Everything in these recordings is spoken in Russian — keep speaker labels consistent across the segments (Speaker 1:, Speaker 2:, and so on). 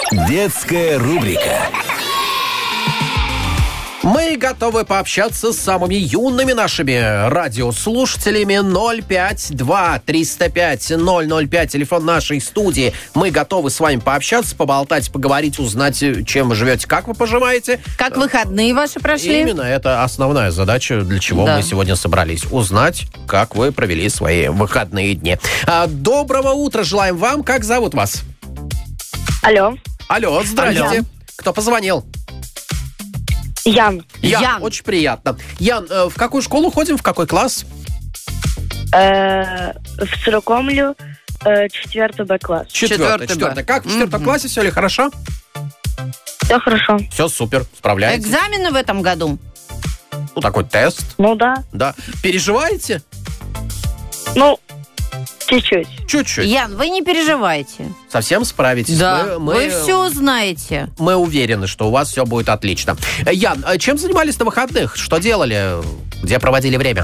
Speaker 1: Детская рубрика.
Speaker 2: Мы готовы пообщаться с самыми юными нашими радиослушателями. 052-305-005, телефон нашей студии. Мы готовы с вами пообщаться, поболтать, поговорить, узнать, чем вы живете, как вы поживаете.
Speaker 3: Как выходные ваши прошли?
Speaker 2: Именно, это основная задача, для чего мы сегодня собрались. Узнать, как вы провели свои выходные дни. Доброго утра желаем вам. Как зовут вас?
Speaker 4: Алло.
Speaker 2: Алло, здравствуйте.
Speaker 3: Ян.
Speaker 2: Кто позвонил?
Speaker 4: Ян.
Speaker 3: Ян.
Speaker 2: Очень приятно. Ян, в какую школу ходим, в какой класс?
Speaker 4: В Сорокомлю, 4 Б класс.
Speaker 2: Четвертый. Как в четвертом классе? Все ли хорошо?
Speaker 4: Все хорошо.
Speaker 2: Все супер, справляетесь.
Speaker 3: Экзамены в этом году?
Speaker 2: Ну, такой тест.
Speaker 4: Ну да.
Speaker 2: Да. Переживаете?
Speaker 4: Ну, чуть-чуть.
Speaker 2: Чуть-чуть.
Speaker 3: Ян, вы не переживайте.
Speaker 2: Совсем справитесь.
Speaker 3: Да,
Speaker 2: Мы
Speaker 3: вы все узнаете.
Speaker 2: Мы уверены, что у вас все будет отлично. Ян, чем занимались на выходных? Что делали? Где проводили время?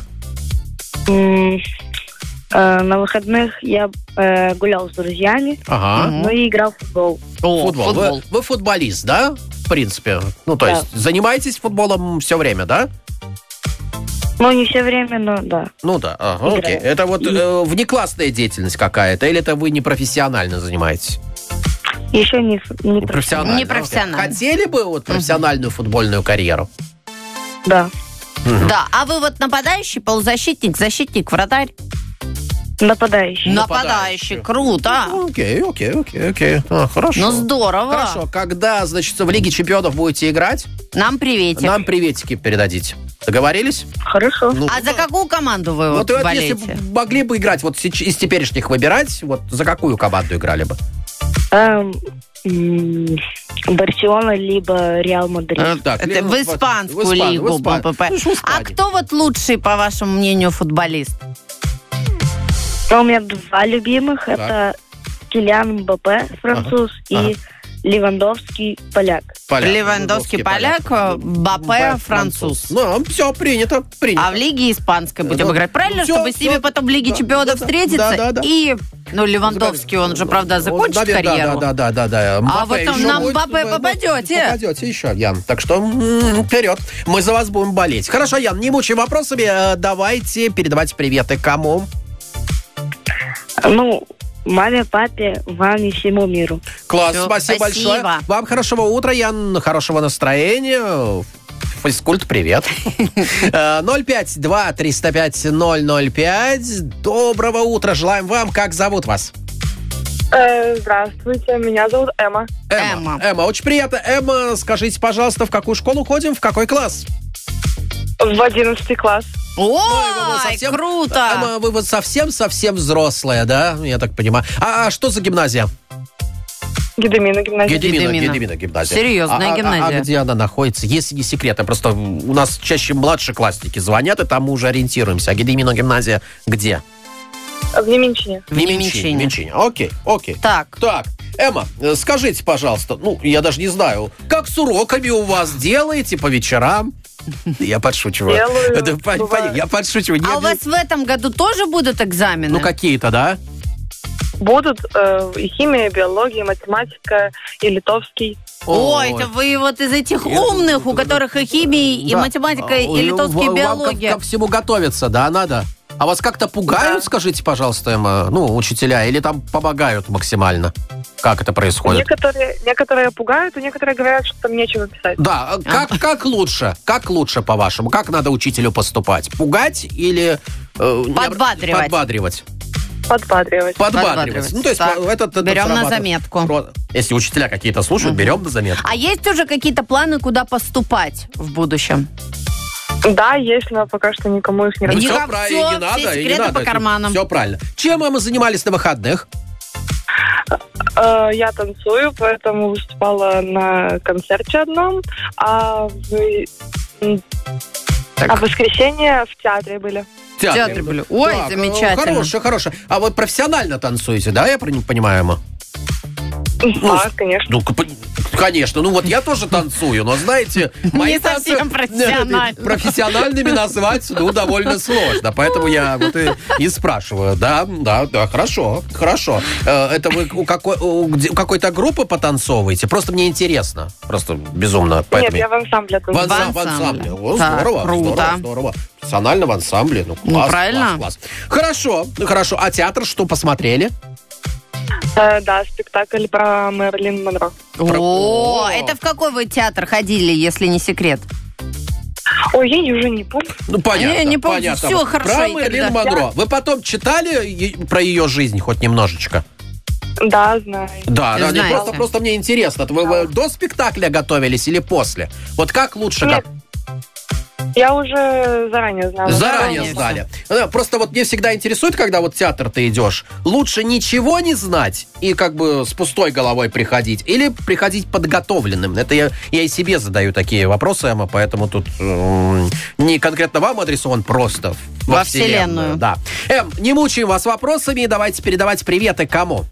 Speaker 4: На выходных я гулял с друзьями,
Speaker 2: Ага.
Speaker 4: ну и играл в футбол.
Speaker 2: Футбол. Вы футболист, да? В принципе. Ну, то есть, занимаетесь футболом все время, да?
Speaker 4: Ну, не все время, но да.
Speaker 2: Ну да, ага, окей. Это вот внеклассная деятельность какая-то, или это вы не профессионально занимаетесь?
Speaker 4: Еще не
Speaker 2: Профессионально.
Speaker 3: Не профессионально.
Speaker 2: Окей. Хотели бы вот профессиональную футбольную карьеру?
Speaker 4: Да.
Speaker 3: Да, а вы вот нападающий, полузащитник, защитник, вратарь?
Speaker 4: Нападающий.
Speaker 3: Нападающий, круто.
Speaker 2: Окей. Хорошо.
Speaker 3: Ну, здорово.
Speaker 2: Хорошо, когда, значит, в Лиге чемпионов будете играть,
Speaker 3: Нам приветик.
Speaker 2: нам приветики передадите. Договорились?
Speaker 4: Хорошо.
Speaker 2: Ну,
Speaker 3: А за какую команду вы
Speaker 2: вот
Speaker 3: вот
Speaker 2: если
Speaker 3: болеете?
Speaker 2: бы могли бы играть, вот из теперешних выбирать, вот за какую команду играли бы?
Speaker 4: Барселона либо Реал Мадрид.
Speaker 2: Так,
Speaker 3: Это в испанскую лигу. БПП.
Speaker 2: Ну, что в Испании?
Speaker 3: А кто вот лучший, по вашему мнению, футболист?
Speaker 4: У меня два любимых. Это Килиан Мбаппе, француз, и Левандовский, поляк.
Speaker 3: Левандовский поляк, Мбаппе француз.
Speaker 2: Ну, все, принято.
Speaker 3: А в Лиге испанской будем играть. Правильно,
Speaker 2: всё,
Speaker 3: чтобы с ними
Speaker 2: всё.
Speaker 3: потом в Лиге
Speaker 2: Да,
Speaker 3: чемпионов
Speaker 2: да,
Speaker 3: встретиться?
Speaker 2: да.
Speaker 3: И, Левандовский, он же, правда, закончит карьеру.
Speaker 2: Да.
Speaker 3: А вот там на Мбаппе попадете.
Speaker 2: Попадете еще, Ян. Так что вперед. Мы за вас будем болеть. Хорошо, Ян, не мучай вопросами. Давайте передавайте приветы кому?
Speaker 4: Ну, маме, папе, вам и всему миру.
Speaker 2: Класс,
Speaker 3: Всё,
Speaker 2: спасибо большое. Вам хорошего утра, Ян, хорошего настроения. Физкульт, привет. 052-305-005. Доброго утра, желаем вам. Как зовут вас?
Speaker 5: Здравствуйте, меня зовут Эмма.
Speaker 2: Эмма, очень приятно. Эмма, скажите, пожалуйста, в какую школу ходим, в какой класс?
Speaker 5: В 11 класс.
Speaker 3: Ой, круто!
Speaker 2: Эмма, вы вот совсем взрослая, да? Я так понимаю. А что за гимназия?
Speaker 5: Гедемина гимназия.
Speaker 2: Гедемина гимназия.
Speaker 3: Серьезная гимназия.
Speaker 2: А где она находится? Если не секрет, просто у нас чаще младшеклассники звонят, и там мы уже ориентируемся. А Гедемина гимназия где?
Speaker 5: В Неменчине.
Speaker 2: В Неменчине. Окей.
Speaker 3: Так.
Speaker 2: Эмма, скажите, пожалуйста, я даже не знаю, как с уроками у вас делаете по вечерам? Я подшучиваю.
Speaker 5: Делаю.
Speaker 2: Я подшучиваю.
Speaker 3: А у вас в этом году тоже будут экзамены?
Speaker 2: Ну, какие-то, да?
Speaker 5: Будут и химия, и биология, и математика, и литовский.
Speaker 3: Ой, это вы вот из этих умных, у которых и химия, и математика, и литовский, и биология.
Speaker 2: Вам ко всему готовиться, да, надо? А вас как-то пугают, скажите, пожалуйста, Эмма, учителя, или там помогают максимально? Как это происходит?
Speaker 5: Некоторые пугают, и некоторые говорят, что там нечего писать.
Speaker 2: Да, как лучше? Как лучше, по-вашему? Как надо учителю поступать? Пугать или...
Speaker 3: Подбадривать.
Speaker 2: Подбадривать. Ну, то есть
Speaker 3: Так,
Speaker 2: это
Speaker 3: берем на заметку.
Speaker 2: Если учителя какие-то слушают, берем на заметку.
Speaker 3: А есть уже какие-то планы, куда поступать в будущем?
Speaker 5: Да, есть, но пока что никому их не
Speaker 3: Никак,
Speaker 5: рассказываю.
Speaker 2: Все правильно,
Speaker 3: всё,
Speaker 2: не надо.
Speaker 3: все
Speaker 2: и не
Speaker 3: секреты
Speaker 2: надо.
Speaker 3: по карманам.
Speaker 2: Все правильно. Чем мы занимались на выходных?
Speaker 5: Я танцую, поэтому выступала на концерте одном, а в воскресенье в театре были.
Speaker 2: В театре.
Speaker 3: Театре были. Ой, замечательно.
Speaker 2: Хорошо. А вот профессионально танцуете, да, я понимаю, Эмма?
Speaker 5: Да, конечно.
Speaker 2: Ну, конечно. Ну, вот я тоже танцую, но, знаете, мои
Speaker 3: Не
Speaker 2: танцы
Speaker 3: совсем профессионально.
Speaker 2: профессиональными назвать, довольно сложно. Поэтому я вот и спрашиваю. Да, хорошо. Это вы у какой-то группы потанцовываете? Просто мне интересно. Просто безумно.
Speaker 5: Нет, я в ансамбле.
Speaker 2: В ансамбле. О,
Speaker 3: Так,
Speaker 2: здорово,
Speaker 3: круто.
Speaker 2: здорово. Профессионально в ансамбле. Ну, класс,
Speaker 3: правильно.
Speaker 2: класс. Хорошо. А театр что посмотрели?
Speaker 5: Да, спектакль про Мэрилин Монро.
Speaker 3: О, это в какой вы театр ходили, если не секрет?
Speaker 5: Ой, я уже не помню.
Speaker 2: Ну, понятно.
Speaker 3: Не помню.
Speaker 2: Понятно.
Speaker 3: Всё хорошо,
Speaker 2: Про
Speaker 3: и
Speaker 2: Мэрилин
Speaker 3: тогда.
Speaker 2: Монро. Вы потом читали про ее жизнь хоть немножечко?
Speaker 5: Да, знаю.
Speaker 2: Да,
Speaker 3: Знаете.
Speaker 2: просто мне интересно. Вы до спектакля готовились или после? Вот как лучше?
Speaker 5: Нет. Я уже заранее знала.
Speaker 2: Заранее
Speaker 3: всё.
Speaker 2: знали. Да, просто вот мне всегда интересует, когда вот в театр ты идешь, лучше ничего не знать и как бы с пустой головой приходить, или приходить подготовленным? Это я и себе задаю такие вопросы, Эмма, поэтому тут не конкретно вам адресован, просто во Вселенную. Да. Не мучаем вас вопросами, давайте передавать приветы кому?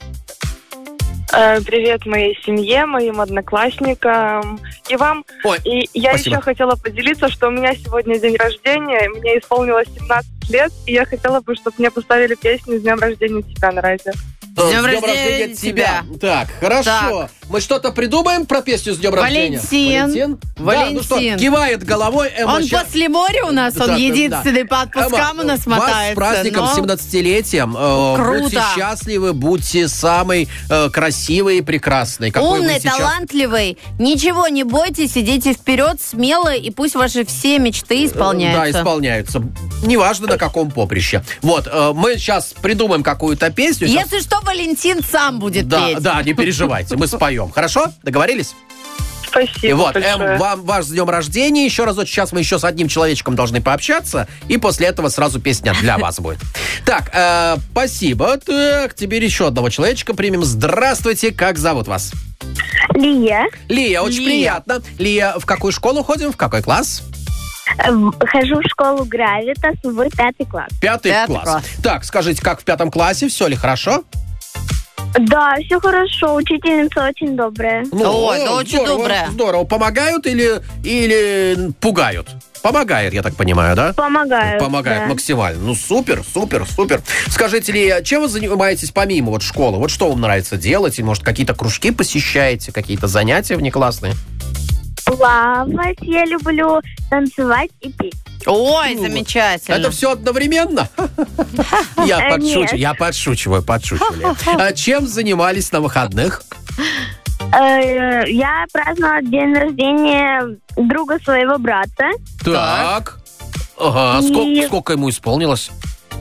Speaker 5: Привет моей семье, моим одноклассникам и вам.
Speaker 2: Ой,
Speaker 5: И я
Speaker 2: спасибо.
Speaker 5: еще хотела поделиться, что у меня сегодня день рождения, мне исполнилось 17 лет, и я хотела бы, чтобы мне поставили песню «С днем рождения тебя» на радио.
Speaker 3: С днем рождения тебя.
Speaker 2: Так, хорошо.
Speaker 3: Так.
Speaker 2: Мы что-то придумаем про песню «С днем рождения»?
Speaker 3: Валентин.
Speaker 2: Да, ну что,
Speaker 3: Валентин.
Speaker 2: кивает головой. Эмма,
Speaker 3: Он
Speaker 2: щас-
Speaker 3: после моря у нас,
Speaker 2: Да,
Speaker 3: он
Speaker 2: да,
Speaker 3: единственный по отпускам
Speaker 2: Эмма,
Speaker 3: у нас
Speaker 2: вас
Speaker 3: мотается.
Speaker 2: с праздником,
Speaker 3: но-
Speaker 2: 17-летием.
Speaker 3: Круто.
Speaker 2: Будьте счастливы, будьте самой красивой и прекрасной. Какой вы
Speaker 3: Умный,
Speaker 2: сейчас.
Speaker 3: талантливый. Ничего не бойтесь, идите вперед смело, и пусть ваши все мечты исполняются.
Speaker 2: Да, исполняются. Неважно, на каком поприще. Вот, мы сейчас придумаем какую-то песню. Щас-
Speaker 3: Если что, Валентин сам будет петь.
Speaker 2: Да, не переживайте, мы споем. Хорошо? Договорились?
Speaker 5: Спасибо
Speaker 2: И вот,
Speaker 5: большое.
Speaker 2: вам ваш с днем рождения. Еще разочек, сейчас мы еще с одним человечком должны пообщаться. И после этого сразу песня для вас будет. Так, спасибо. Так, теперь еще одного человечка примем. Здравствуйте, как зовут вас?
Speaker 4: Лия.
Speaker 2: Лия, очень
Speaker 3: Лия.
Speaker 2: приятно. Лия, в какую школу ходим? В какой класс?
Speaker 4: Хожу в школу Гравитас в 5 класс.
Speaker 2: Пятый
Speaker 3: Пятый
Speaker 2: класс.
Speaker 3: класс.
Speaker 2: Так, скажите, как в 5 классе? Все ли хорошо?
Speaker 4: Да, все хорошо. Учительница очень добрая.
Speaker 3: Ой, да очень
Speaker 2: здорово,
Speaker 3: добрая.
Speaker 2: Здорово. Помогают или пугают? Помогает, я так понимаю, да?
Speaker 4: Помогают.
Speaker 2: Помогает
Speaker 4: да.
Speaker 2: максимально. Ну, супер. Скажите, Лия, чем вы занимаетесь помимо вот школы? Вот что вам нравится делать? И, может, какие-то кружки посещаете, какие-то занятия внеклассные?
Speaker 4: Плавать я люблю, танцевать и петь.
Speaker 3: Ой,
Speaker 2: Ну,
Speaker 3: замечательно.
Speaker 2: Это все одновременно? Я подшучиваю. Лия. А чем занимались на выходных?
Speaker 4: Я праздновала день рождения друга своего брата.
Speaker 2: Так. Ага,
Speaker 4: И-
Speaker 2: сколько ему исполнилось?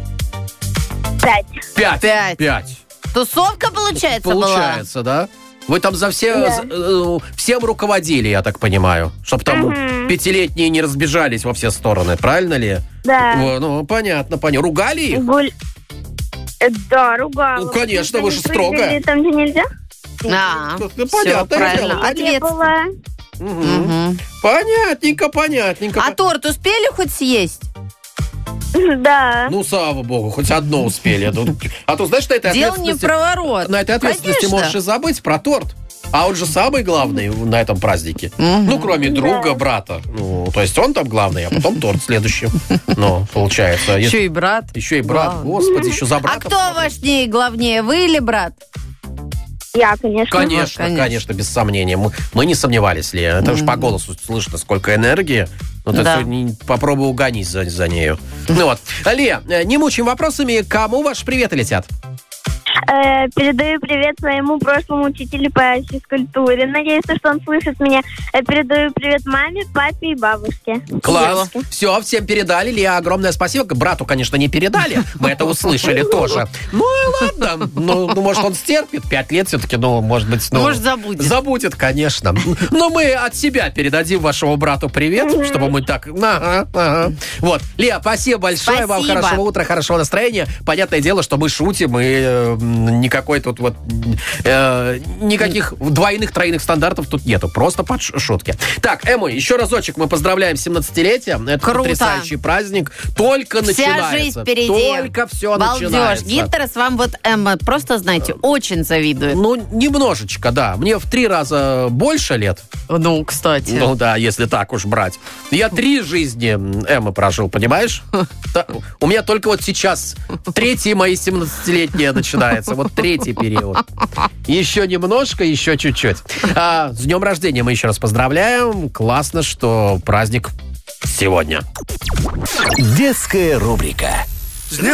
Speaker 4: 5.
Speaker 2: Пять.
Speaker 3: Тусовка, получается,
Speaker 2: Получается, да? Вы там всем руководили, я так понимаю, чтобы там пятилетние не разбежались во все стороны, правильно ли?
Speaker 4: Да.
Speaker 2: Ну, понятно. Ругали их?
Speaker 4: Да, ругала.
Speaker 2: Ну, конечно,
Speaker 4: Потому
Speaker 2: вы
Speaker 4: что
Speaker 2: же
Speaker 4: они
Speaker 2: строгая.
Speaker 4: прыгали там, где нельзя.
Speaker 3: была?
Speaker 2: Ну,
Speaker 3: Все
Speaker 2: понятное
Speaker 3: правильно.
Speaker 2: дело.
Speaker 3: Ответственно.
Speaker 4: Была.
Speaker 3: Мгм.
Speaker 2: Понятненько.
Speaker 3: А торт успели хоть съесть?
Speaker 4: Да.
Speaker 2: Ну, слава богу, хоть одно успели. А то, знаешь, на этой
Speaker 3: Дело не в
Speaker 2: ответственности...
Speaker 3: проворот.
Speaker 2: На этой ответственности
Speaker 3: Конечно.
Speaker 2: можешь и забыть про торт. А он же самый главный на этом празднике. Ну, кроме друга, брата. Ну, то есть он там главный, а потом торт следующий. Ну, получается.
Speaker 3: Еще и брат.
Speaker 2: Еще и брат.
Speaker 3: Главный.
Speaker 2: Господи, еще за
Speaker 3: А
Speaker 2: братом.
Speaker 3: кто важнее, главнее, вы или брат?
Speaker 4: Я, конечно.
Speaker 2: Конечно,
Speaker 3: Конечно.
Speaker 2: конечно, без сомнения. Мы не сомневались, Лия. Это уж по голосу слышно, сколько энергии. Ну, ты
Speaker 3: Да.
Speaker 2: всё попробуй угонись за нею. Ну вот. Лия, не мучаем вопросами. Кому ваши приветы летят?
Speaker 4: Передаю привет своему прошлому учителю по физкультуре. Надеюсь, что он слышит меня. Передаю привет маме, папе и бабушке.
Speaker 2: Класс. Все, всем передали. Лия, огромное спасибо. Брату, конечно, не передали. Мы это услышали тоже. Ну и ладно. Ну, может, он стерпит. 5 лет все-таки, может быть.
Speaker 3: Может, забудет.
Speaker 2: Забудет, конечно. Но мы от себя передадим вашему брату привет, чтобы мы так... Ага. Вот. Лия, спасибо большое. Вам
Speaker 3: Спасибо.
Speaker 2: хорошего утра, хорошего настроения. Понятное дело, что мы шутим и никакой тут вот... никаких двойных, тройных стандартов тут нету. Просто под шутки. Так, Эмма, еще разочек мы поздравляем 17-летие. Это
Speaker 3: Круто.
Speaker 2: потрясающий праздник. Только начинается.
Speaker 3: Вся жизнь впереди.
Speaker 2: Только все начинается.
Speaker 3: Гиттерс вам вот, Эмма, просто, знаете, очень завидует.
Speaker 2: Ну, немножечко, да. Мне в 3 раза больше лет.
Speaker 3: Ну, кстати.
Speaker 2: Ну да, если так уж брать. Я 3 жизни, Эммы, прожил, понимаешь? У меня только вот сейчас 3 мои 17-летние начинается. Вот 3-й период. Еще немножко, еще чуть-чуть. С днем рождения мы еще раз поздравляем. Классно, что праздник сегодня.
Speaker 1: Детская рубрика.